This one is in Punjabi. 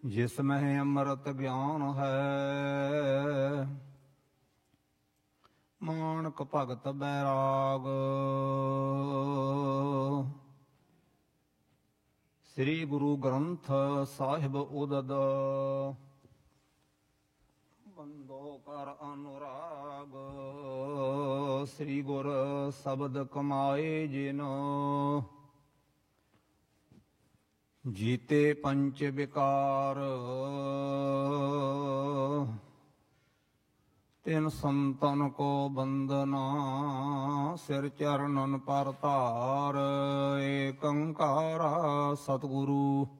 ਜਿਸ ਮਹਿ ਅੰਮ੍ਰਿਤ ਗਿਆਨ ਹੈ, ਮਾਨਕ ਭਗਤ ਬੈਰਾਗ। ਸ੍ਰੀ ਗੁਰੂ ਗ੍ਰੰਥ ਸਾਹਿਬ ਉਦਦ, ਬੰਦੋ ਕਰ ਅਨੁਰਾਗ। ਸ੍ਰੀ ਗੁਰ ਸ਼ਬਦ ਕਮਾਏ ਜਿਨ, ਜੀਤੇ ਪੰਚ ਵਿਕਾਰ। ਤਿਨ ਸੰਤਨ ਕੋ ਬੰਦਨਾ, ਸਿਰ ਚਰਨਨ ਪਰ ਧਾਰ। ਏਕ ਓੰਕਾਰ ਸਤਿਗੁਰੂ